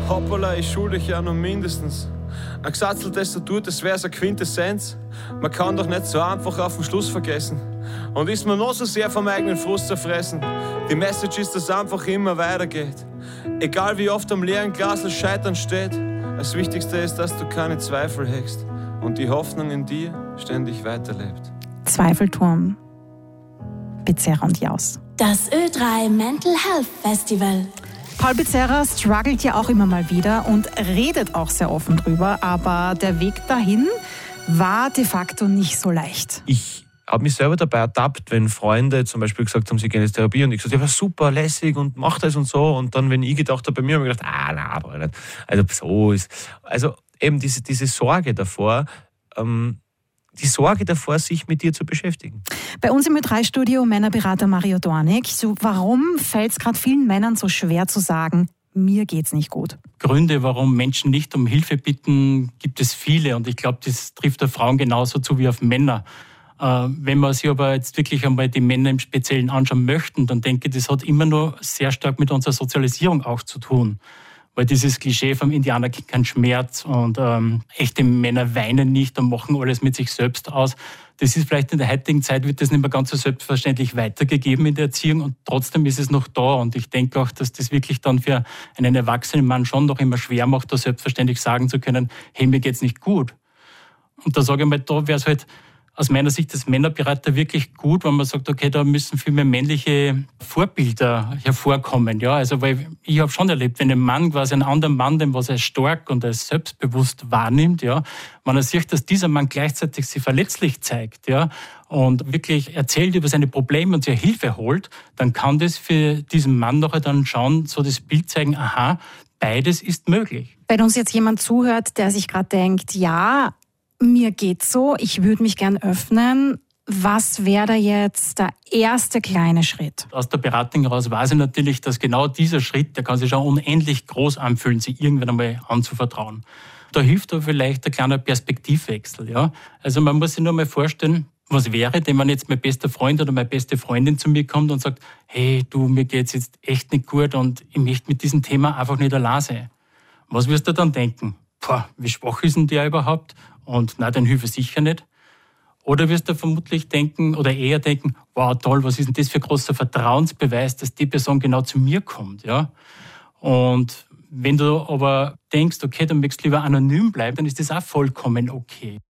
Hoppala, ich schulde dich ja nur mindestens. Ein gesatzeltes Statut, das wär's eine Quintessenz. Man kann doch nicht so einfach auf den Schluss vergessen. Und ist man noch so sehr vom eigenen Frust zerfressen. Die Message ist, dass es einfach immer weitergeht. Egal wie oft am leeren Glas das Scheitern steht. Das Wichtigste ist, dass du keine Zweifel hegst. Und die Hoffnung in dir ständig weiterlebt. Zweifelturm. Becerra und Jaus. Das Ö3 Mental Health Festival. Paul Becerra struggelt ja auch immer mal wieder und redet auch sehr offen drüber, aber der Weg dahin war de facto nicht so leicht. Ich habe mich selber dabei ertappt, wenn Freunde zum Beispiel gesagt haben, sie gehen ins Therapie und ich gesagt, ja, war super, lässig und mach das und so. Und dann, wenn ich gedacht habe, bei mir habe ich gedacht, nein, aber nicht. Also so ist, also eben diese Sorge davor, sich mit dir zu beschäftigen. Bei uns im Ö3-Studio Männerberater Mario Dornig. So, warum fällt es gerade vielen Männern so schwer zu sagen, mir geht's nicht gut? Gründe, warum Menschen nicht um Hilfe bitten, gibt es viele. Und ich glaube, das trifft auf Frauen genauso zu wie auf Männer. Wenn man sich aber jetzt wirklich einmal die Männer im Speziellen anschauen möchten, dann denke ich, das hat immer nur sehr stark mit unserer Sozialisierung auch zu tun. Weil dieses Klischee vom Indianer kennt keinen Schmerz und echte Männer weinen nicht und machen alles mit sich selbst aus. Das ist vielleicht in der heutigen Zeit, wird das nicht mehr ganz so selbstverständlich weitergegeben in der Erziehung und trotzdem ist es noch da. Und ich denke auch, dass das wirklich dann für einen erwachsenen Mann schon noch immer schwer macht, da selbstverständlich sagen zu können, hey, mir geht's nicht gut. Und da sage ich mal, da wäre es halt aus meiner Sicht als Männerberater wirklich gut, wenn man sagt, okay, da müssen viel mehr männliche Vorbilder hervorkommen. Ja, also weil ich habe schon erlebt, wenn ein Mann quasi einen anderen Mann, den was er stark und als selbstbewusst wahrnimmt, ja, wenn er sieht, dass dieser Mann gleichzeitig sich verletzlich zeigt, ja, und wirklich erzählt über seine Probleme und sich Hilfe holt, dann kann das für diesen Mann nachher dann schauen, so das Bild zeigen, aha, beides ist möglich. Wenn uns jetzt jemand zuhört, der sich gerade denkt, ja, mir geht's so, ich würde mich gern öffnen. Was wäre da jetzt der erste kleine Schritt? Aus der Beratung heraus weiß ich natürlich, dass genau dieser Schritt, der kann sich schon unendlich groß anfühlen, sich irgendwann einmal anzuvertrauen. Da hilft aber vielleicht ein kleiner Perspektivwechsel. Ja? Also man muss sich nur mal vorstellen, was wäre denn, wenn jetzt mein bester Freund oder meine beste Freundin zu mir kommt und sagt, hey, du, mir geht's jetzt echt nicht gut und ich möchte mit diesem Thema einfach nicht allein sein. Was wirst du dann denken? Wie schwach ist denn der überhaupt? Und nein, den hilft sicher nicht. Oder wirst du vermutlich denken oder eher denken, wow, toll, was ist denn das für ein großer Vertrauensbeweis, dass die Person genau zu mir kommt, ja? Und wenn du aber denkst, okay, dann möchtest du lieber anonym bleiben, dann ist das auch vollkommen okay.